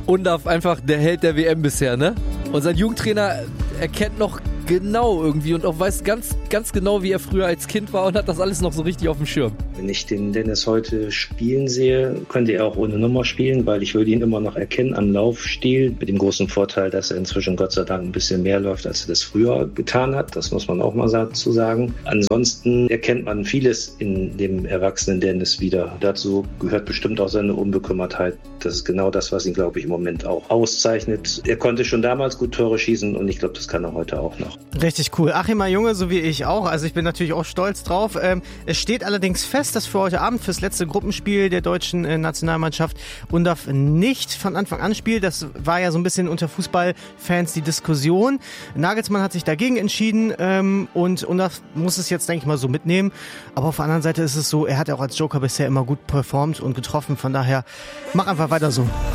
Undaf einfach der Held der WM bisher, ne? Und sein Jugendtrainer erkennt noch genau irgendwie und auch weiß ganz, ganz genau, wie er früher als Kind war und hat das alles noch so richtig auf dem Schirm. Wenn ich den Dennis heute spielen sehe, könnte er auch ohne Nummer spielen, weil ich würde ihn immer noch erkennen am Laufstil, mit dem großen Vorteil, dass er inzwischen Gott sei Dank ein bisschen mehr läuft, als er das früher getan hat. Das muss man auch mal dazu sagen. Ansonsten erkennt man vieles in dem erwachsenen Dennis wieder. Dazu gehört bestimmt auch seine Unbekümmertheit. Das ist genau das, was ihn, glaube ich, im Moment auch auszeichnet. Er konnte schon damals gut Tore schießen und ich glaube, das kann er heute auch noch. Richtig cool. Achim Junge, so wie ich auch. Also ich bin natürlich auch stolz drauf. Es steht allerdings fest, dass für heute Abend, fürs letzte Gruppenspiel der deutschen Nationalmannschaft, Undaf nicht von Anfang an spielt. Das war ja so ein bisschen unter Fußballfans die Diskussion. Nagelsmann hat sich dagegen entschieden und Undaf muss es jetzt, denke ich mal, so mitnehmen. Aber auf der anderen Seite ist es so, er hat ja auch als Joker bisher immer gut performt und getroffen. Von daher, mach einfach weiter so.